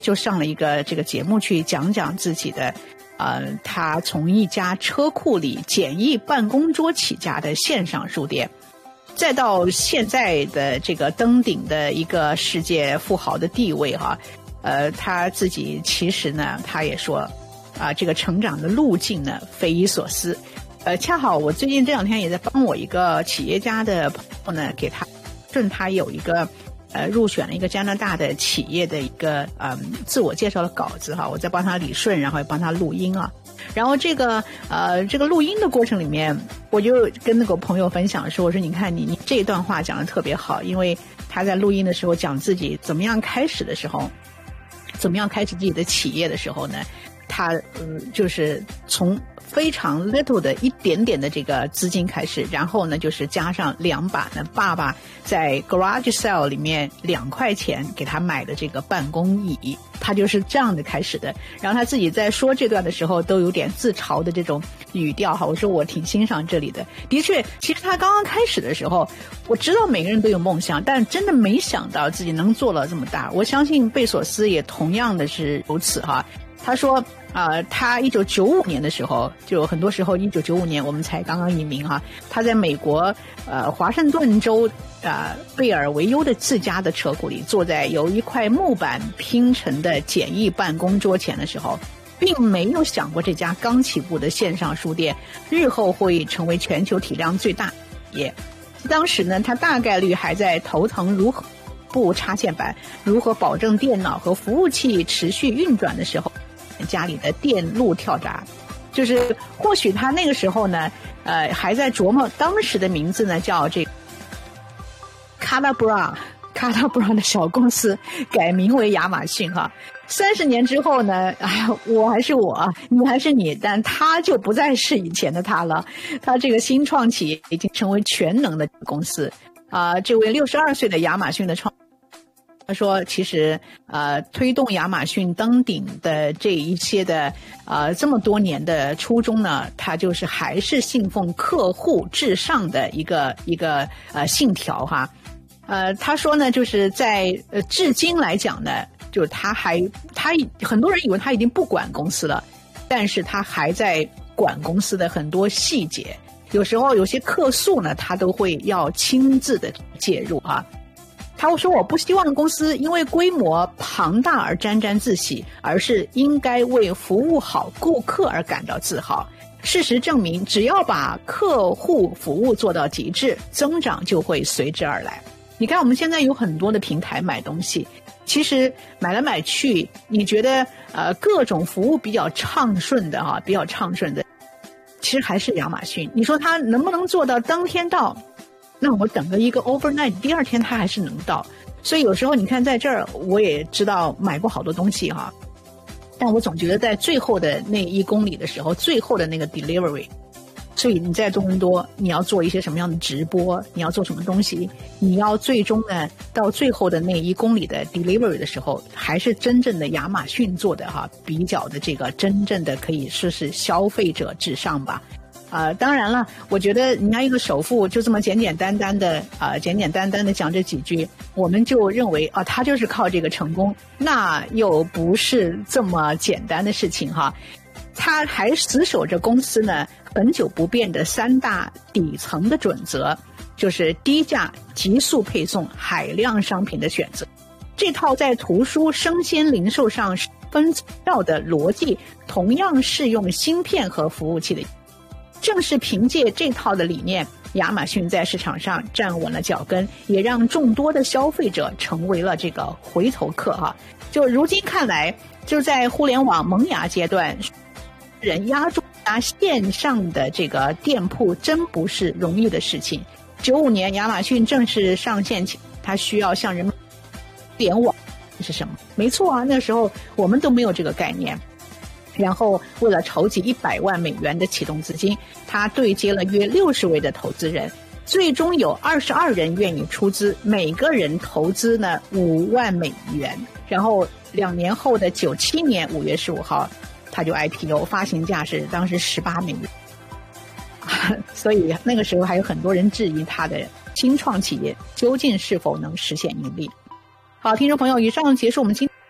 就上了一个这个节目去讲讲自己的他从一家车库里简易办公桌起家的线上书店，再到现在的这个登顶的一个世界富豪的地位哈。他自己其实呢，他也说这个成长的路径呢匪夷所思。恰好我最近这2天也在帮我一个企业家的朋友呢，给他有一个入选了一个加拿大的企业的一个自我介绍的稿子哈，我在帮他理顺，然后也帮他录音啊。然后这个录音的过程里面，我就跟那个朋友分享说，我说你看你这段话讲得特别好，因为他在录音的时候讲自己怎么样开始的时候，怎么样开始自己的企业的时候呢，他就是从非常 little 的一点点的这个资金开始，然后呢就是加上2把呢爸爸在 garage sale 里面2块钱给他买的这个办公椅，他就是这样的开始的。然后他自己在说这段的时候都有点自嘲的这种语调哈，我说我挺欣赏这里的。的确，其实他刚刚开始的时候，我知道每个人都有梦想，但真的没想到自己能做了这么大。我相信贝索斯也同样的是如此哈。他说他1995年的时候，就很多时候1995年我们才刚刚移民哈，他在美国华盛顿州贝尔维尤的自家的车库里，坐在由一块木板拼成的简易办公桌前的时候，并没有想过这家刚起步的线上书店日后会成为全球体量最大业。当时呢，他大概率还在头疼如何布插线板，如何保证电脑和服务器持续运转的时候，家里的电路跳闸。就是或许他那个时候呢还在琢磨当时的名字呢叫这个卡拉布拉的小公司改名为亚马逊哈。30年之后呢，哎呀，我还是我，你还是你，但他就不再是以前的他了。他这个新创企业已经成为全能的公司这位62岁的亚马逊的他说其实推动亚马逊登顶的这一些的这么多年的初衷呢，他就是还是信奉客户至上的一个信条哈。他说呢，就是在至今来讲呢，就他很多人以为他已经不管公司了，但是他还在管公司的很多细节，有时候有些客诉呢，他都会要亲自的介入哈。他说我不希望公司因为规模庞大而沾沾自喜，而是应该为服务好顾客而感到自豪。事实证明，只要把客户服务做到极致，增长就会随之而来。你看我们现在有很多的平台买东西，其实买来买去，你觉得各种服务比较畅顺的其实还是亚马逊。你说它能不能做到当天到？那我等个一个 overnight， 第2天它还是能到。所以有时候你看在这儿，我也知道买过好多东西哈，但我总觉得在最后的那1公里的时候，最后的那个 delivery， 所以你在多伦多，你要做一些什么样的直播，你要做什么东西，你要最终呢到最后的那1公里的 delivery 的时候，还是真正的亚马逊做的哈，比较的这个真正的可以说是消费者至上吧。当然了，我觉得人家一个首富就这么简简单单的讲这几句，我们就认为他就是靠这个成功，那又不是这么简单的事情哈。他还死守着公司呢很久不变的3大底层的准则，就是低价、急速配送、海量商品的选择。这套在图书、生鲜零售上分要的逻辑，同样适用芯片和服务器的。正是凭借这套的理念，亚马逊在市场上站稳了脚跟，也让众多的消费者成为了这个回头客哈。就如今看来，就在互联网萌芽阶段，人压住线上的这个店铺真不是容易的事情。95年亚马逊正式上线前，它需要向人们联网是什么？没错啊，那时候我们都没有这个概念。然后为了筹集$100万的启动资金，他对接了约60位的投资人，最终有22人愿意出资，每个人投资呢$5万。然后2年后的97年5月15号，他就 IPO， 发行价是当时$18。所以那个时候还有很多人质疑他的新创企业究竟是否能实现盈利。好，听众朋友，以上结束我们今天